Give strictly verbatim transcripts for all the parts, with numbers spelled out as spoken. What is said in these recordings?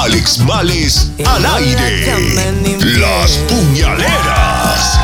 Alex Males al aire. Las Puñaleras.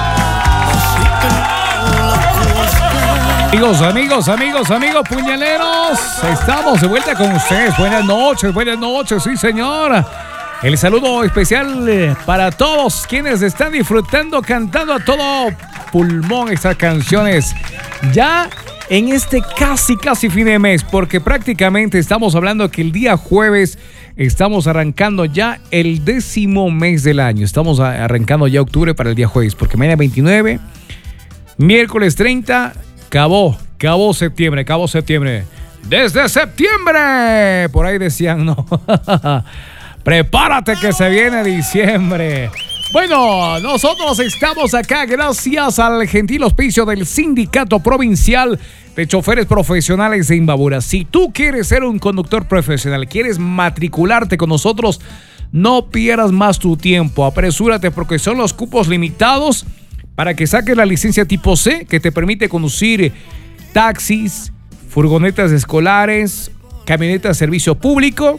Amigos, amigos, amigos, amigos puñaleros, estamos de vuelta con ustedes. Buenas noches, buenas noches, sí señor. El saludo especial para todos quienes están disfrutando, cantando a todo pulmón estas canciones. Ya en este casi, casi fin de mes, porque prácticamente estamos hablando que el día jueves estamos arrancando ya el décimo mes del año. Estamos arrancando ya octubre para el día jueves, porque mañana veintinueve, miércoles treinta... Acabó, acabó septiembre, acabó septiembre. Desde septiembre, por ahí decían, no. Prepárate que se viene diciembre. Bueno, nosotros estamos acá gracias al gentil auspicio del Sindicato Provincial de Choferes Profesionales de Imbabura. Si tú quieres ser un conductor profesional, quieres matricularte con nosotros, no pierdas más tu tiempo. Apresúrate porque son los cupos limitados para que saques la licencia tipo C, que te permite conducir taxis, furgonetas escolares, camionetas de servicio público.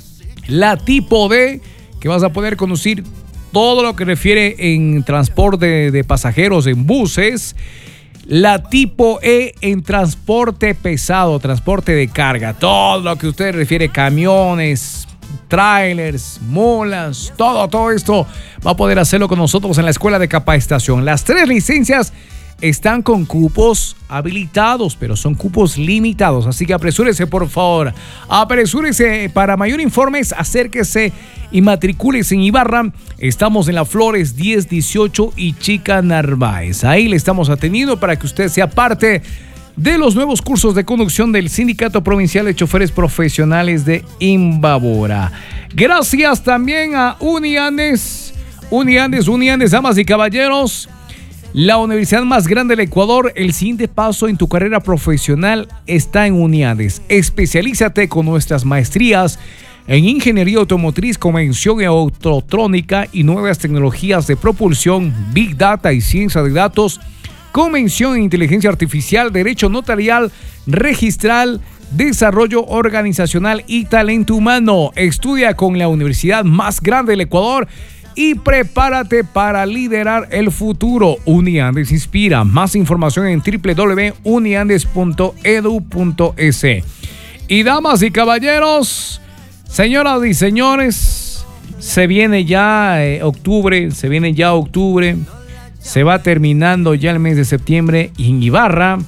La tipo D, que vas a poder conducir todo lo que refiere en transporte de pasajeros en buses. La tipo E en transporte pesado, transporte de carga. Todo lo que usted refiere, camiones, trailers, mulas, todo, todo esto va a poder hacerlo con nosotros en la Escuela de Capacitación. Las tres licencias están con cupos habilitados, pero son cupos limitados, así que apresúrese, por favor. Apresúrese. Para mayor informes, acérquese y matricúlese en Ibarra. Estamos en la Flores diez dieciocho y Chica Narváez. Ahí le estamos atendiendo para que usted sea parte de los nuevos cursos de conducción del Sindicato Provincial de Choferes Profesionales de Imbabura. Gracias también a Uniandes, Uniandes, Uniandes, damas y caballeros. La universidad más grande del Ecuador. El siguiente paso en tu carrera profesional está en Uniandes. Especialízate con nuestras maestrías en Ingeniería Automotriz, Convención Autotrónica y Nuevas Tecnologías de Propulsión, Big Data y Ciencia de Datos, Convención en Inteligencia Artificial, Derecho Notarial, Registral, Desarrollo Organizacional y Talento Humano. Estudia con la universidad más grande del Ecuador y prepárate para liderar el futuro. Uniandes inspira. Más información en doble u doble u doble u punto uniandes punto edu punto es. Y damas y caballeros, señoras y señores, se viene ya eh, octubre, se viene ya octubre. Se va terminando ya el mes de septiembre y en Ibarra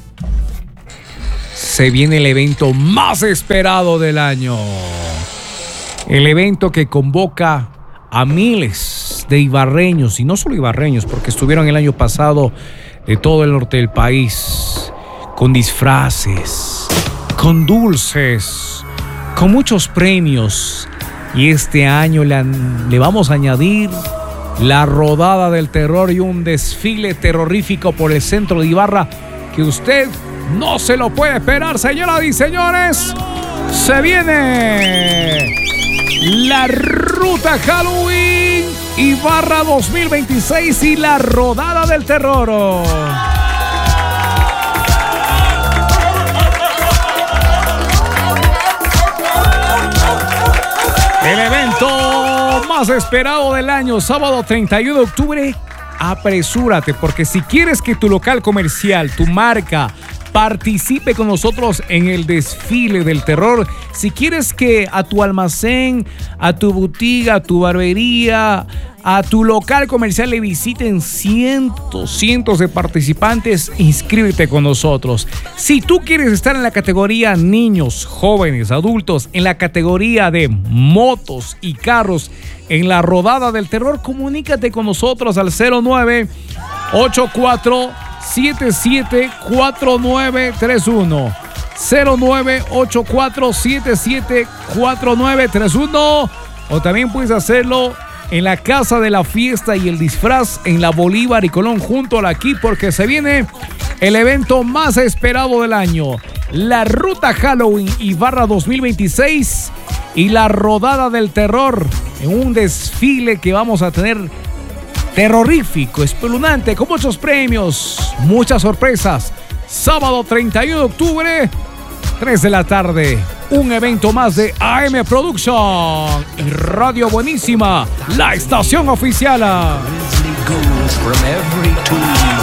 se viene el evento más esperado del año. El evento que convoca a miles de ibarreños, y no solo ibarreños, porque estuvieron el año pasado de todo el norte del país, con disfraces, con dulces, con muchos premios. Y este año le, le vamos a añadir la rodada del terror y un desfile terrorífico por el centro de Ibarra que usted no se lo puede esperar, señoras y señores. Se viene la Ruta Halloween Ibarra dos mil veintiséis y la rodada del terror. El evento más esperado del año, sábado treinta y uno de octubre. Apresúrate, porque si quieres que tu local comercial, tu marca, participe con nosotros en el desfile del terror, si quieres que a tu almacén, a tu boutiga, a tu barbería, a tu local comercial le visiten cientos, cientos de participantes, inscríbete con nosotros. Si tú quieres estar en la categoría niños, jóvenes, adultos, en la categoría de motos y carros, en la rodada del terror, comunícate con nosotros al cero nueve ocho cuatro siete siete cuatro nueve tres uno. cero nueve ocho cuatro siete siete cuatro nueve tres uno. O también puedes hacerlo en la Casa de la Fiesta y el Disfraz en la Bolívar y Colón junto a la aquí, porque se viene el evento más esperado del año, la Ruta Halloween Ibarra dos mil veintiséis y la rodada del terror, en un desfile que vamos a tener terrorífico, espeluznante, con muchos premios, muchas sorpresas. Sábado treinta y uno de octubre, tres de la tarde. Un evento más de A M Production y Radio Buenísima, la estación oficial.